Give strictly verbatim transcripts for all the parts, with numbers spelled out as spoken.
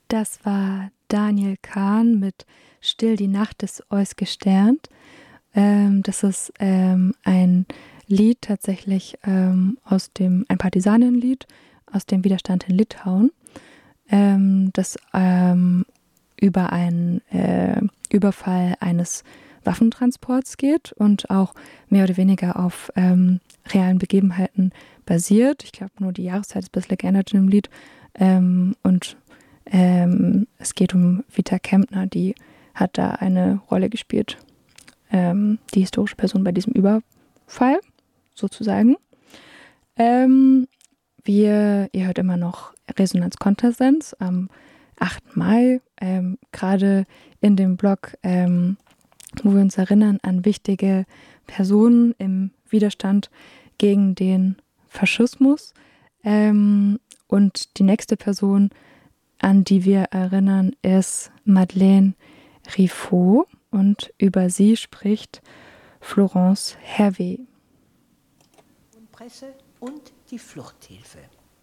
Das war Daniel Kahn mit Still die Nacht ist eus gesternt. Ähm, das ist ähm, ein Lied tatsächlich ähm, aus dem, ein Partisanenlied aus dem Widerstand in Litauen, ähm, das ähm, über einen äh, Überfall eines Waffentransports geht und auch mehr oder weniger auf ähm, realen Begebenheiten basiert. Ich glaube, nur die Jahreszeit ist ein bisschen geändert in dem Lied. Ähm, und ähm, es geht um Vita Kempner, die hat da eine Rolle gespielt. Ähm, die historische Person bei diesem Überfall, sozusagen. Ähm, wir, ihr hört immer noch Resonanz Kontersens am achten Mai, ähm, gerade in dem Blog, ähm, wo wir uns erinnern an wichtige Personen im Widerstand gegen den Faschismus. Ähm, und die nächste Person, an die wir erinnern, ist Madeleine Riffaut und über sie spricht Florence Hervé. Presse und die Fluchthilfe.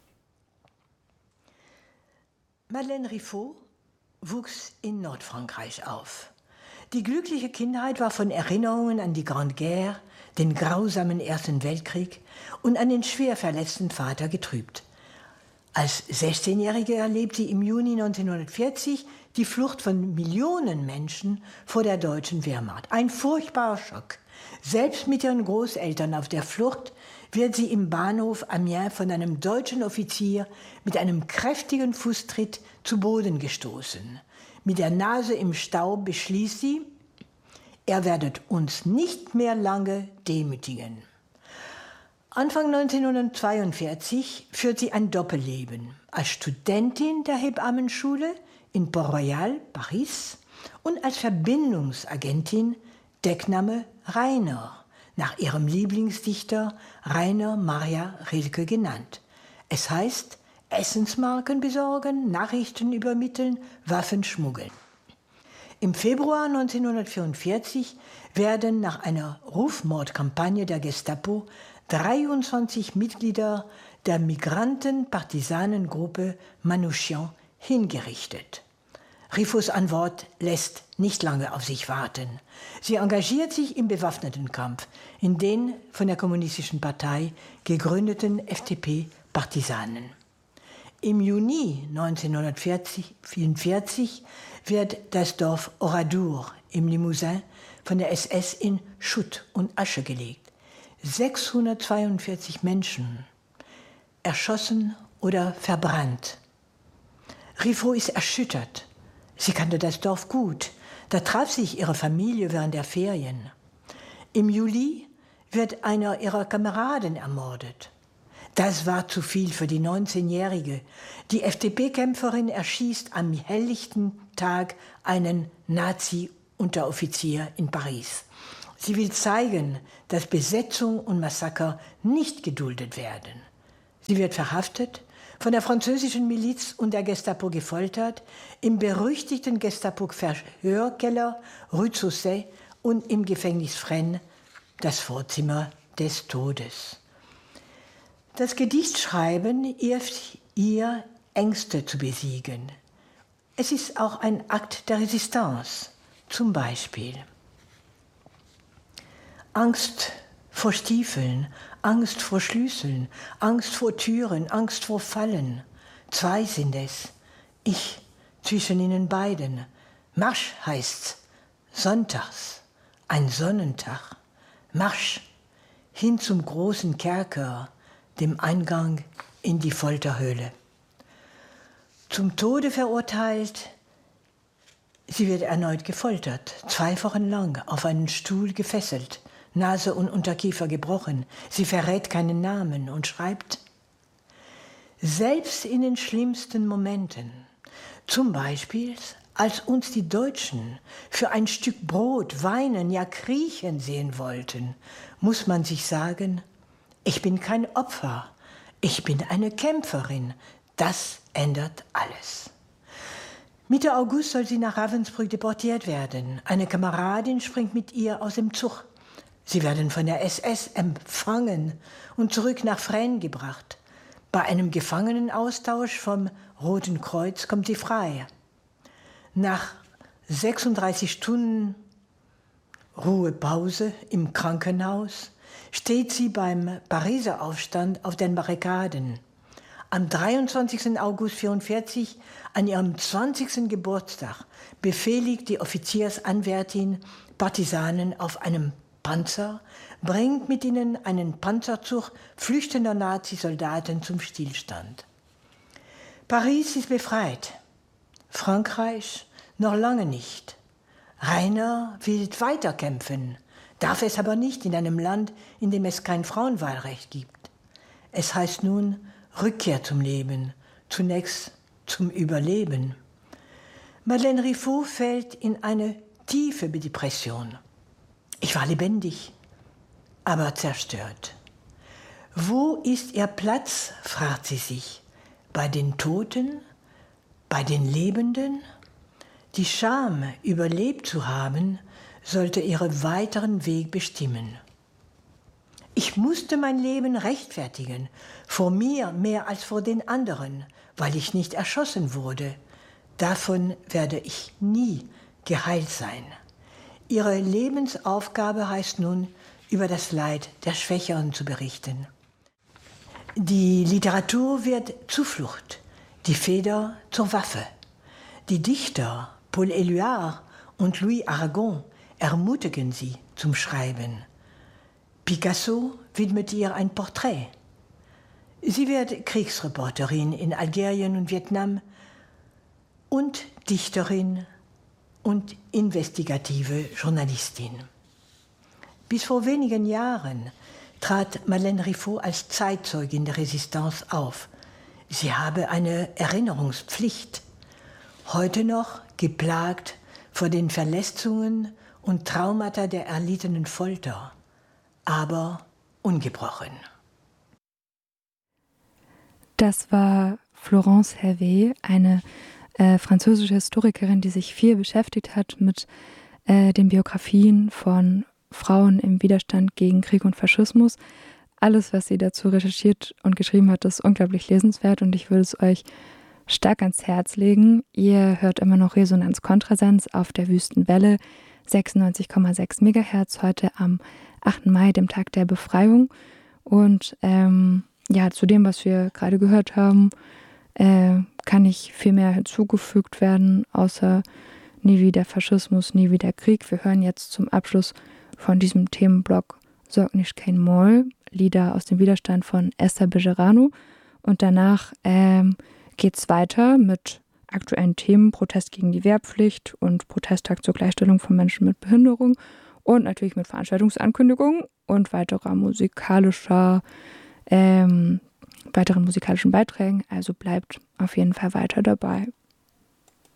Madeleine Riffaut wuchs in Nordfrankreich auf. Die glückliche Kindheit war von Erinnerungen an die Grande Guerre, den grausamen Ersten Weltkrieg und an den schwer verletzten Vater getrübt. Als sechzehnjährige erlebte sie im Juni neunzehnhundertvierzig die Flucht von Millionen Menschen vor der deutschen Wehrmacht. Ein furchtbarer Schock. Selbst mit ihren Großeltern auf der Flucht wird sie im Bahnhof Amiens von einem deutschen Offizier mit einem kräftigen Fußtritt zu Boden gestoßen. Mit der Nase im Staub beschließt sie, er werdet uns nicht mehr lange demütigen. Anfang neunzehnhundertzweiundvierzig führt sie ein Doppelleben als Studentin der Hebammenschule in Port-Royal, Paris, und als Verbindungsagentin, Deckname Rainer, nach ihrem Lieblingsdichter Rainer Maria Rilke genannt. Es heißt, Essensmarken besorgen, Nachrichten übermitteln, Waffen schmuggeln. Im Februar neunzehnhundertvierundvierzig werden nach einer Rufmordkampagne der Gestapo dreiundzwanzig Mitglieder der Migranten-Partisanengruppe Manouchian hingerichtet. Riffauts Antwort lässt nicht lange auf sich warten. Sie engagiert sich im bewaffneten Kampf in den von der Kommunistischen Partei gegründeten F D P-Partisanen. Im Juni neunzehnhundertvierundvierzig wird das Dorf Oradour im Limousin von der S S in Schutt und Asche gelegt. sechshundertzweiundvierzig Menschen erschossen oder verbrannt. Riffaut ist erschüttert. Sie kannte das Dorf gut. Da traf sich ihre Familie während der Ferien. Im Juli wird einer ihrer Kameraden ermordet. Das war zu viel für die neunzehnjährige. Die F D P-Kämpferin erschießt am helllichten Tag einen Nazi-Unteroffizier in Paris. Sie will zeigen, dass Besetzung und Massaker nicht geduldet werden. Sie wird verhaftet, von der französischen Miliz und der Gestapo gefoltert, im berüchtigten Gestapo-Verhörkeller Rue Saussay und im Gefängnis Fresnes, das Vorzimmer des Todes. Das Gedichtschreiben hilft ihr, Ängste zu besiegen. Es ist auch ein Akt der Resistance, zum Beispiel Angst vor Stiefeln, Angst vor Schlüsseln, Angst vor Türen, Angst vor Fallen. Zwei sind es, ich zwischen ihnen beiden. Marsch heißt's, sonntags, ein Sonnentag. Marsch hin zum großen Kerker, dem Eingang in die Folterhöhle. Zum Tode verurteilt, sie wird erneut gefoltert, zwei Wochen lang auf einen Stuhl gefesselt, Nase und Unterkiefer gebrochen. Sie verrät keinen Namen und schreibt, selbst in den schlimmsten Momenten, zum Beispiel als uns die Deutschen für ein Stück Brot weinen, ja kriechen sehen wollten, muss man sich sagen, ich bin kein Opfer, ich bin eine Kämpferin. Das ändert alles. Mitte August soll sie nach Ravensbrück deportiert werden. Eine Kameradin springt mit ihr aus dem Zug. Sie werden von der S S empfangen und zurück nach Fresnes gebracht. Bei einem Gefangenenaustausch vom Roten Kreuz kommt sie frei. Nach sechsunddreißig Stunden Ruhepause im Krankenhaus steht sie beim Pariser Aufstand auf den Barrikaden. Am dreiundzwanzigsten August neunzehnhundertvierundvierzig, an ihrem zwanzigsten Geburtstag, befehligt die Offiziersanwärtin Partisanen auf einem Panzer, bringt mit ihnen einen Panzerzug flüchtender Nazisoldaten zum Stillstand. Paris ist befreit, Frankreich noch lange nicht. Rainer will weiterkämpfen, darf es aber nicht in einem Land, in dem es kein Frauenwahlrecht gibt. Es heißt nun Rückkehr zum Leben, zunächst zum Überleben. Madeleine Riffaut fällt in eine tiefe Depression. Ich war lebendig, aber zerstört. Wo ist ihr Platz, fragt sie sich, bei den Toten, bei den Lebenden? Die Scham, überlebt zu haben, sollte ihren weiteren Weg bestimmen. Ich musste mein Leben rechtfertigen, vor mir mehr als vor den anderen, weil ich nicht erschossen wurde. Davon werde ich nie geheilt sein. Ihre Lebensaufgabe heißt nun, über das Leid der Schwächeren zu berichten. Die Literatur wird Zuflucht, die Feder zur Waffe. Die Dichter Paul Éluard und Louis Aragon ermutigen sie zum Schreiben. Picasso widmet ihr ein Porträt. Sie wird Kriegsreporterin in Algerien und Vietnam und Dichterin und investigative Journalistin. Bis vor wenigen Jahren trat Madeleine Riffaut als Zeitzeugin der Resistance auf. Sie habe eine Erinnerungspflicht. Heute noch geplagt vor den Verletzungen und Traumata der erlittenen Folter, aber ungebrochen. Das war Florence Hervé, eine äh, französische Historikerin, die sich viel beschäftigt hat mit äh, den Biografien von Frauen im Widerstand gegen Krieg und Faschismus. Alles, was sie dazu recherchiert und geschrieben hat, ist unglaublich lesenswert und ich würde es euch stark ans Herz legen. Ihr hört immer noch Resonanz Kontrasense auf der Wüstenwelle, sechsundneunzig Komma sechs Megahertz, heute am achten Mai, dem Tag der Befreiung. Und ähm, ja, zu dem, was wir gerade gehört haben, äh, kann nicht viel mehr hinzugefügt werden, außer nie wieder Faschismus, nie wieder Krieg. Wir hören jetzt zum Abschluss von diesem Themenblock Sorg nicht kein Moll, Lieder aus dem Widerstand von Esther Bejerano. Und danach ähm, geht es weiter mit aktuellen Themen, Protest gegen die Wehrpflicht und Protesttag zur Gleichstellung von Menschen mit Behinderung und natürlich mit Veranstaltungsankündigungen und weiterer musikalischer, ähm, weiteren musikalischen Beiträgen. Also bleibt auf jeden Fall weiter dabei.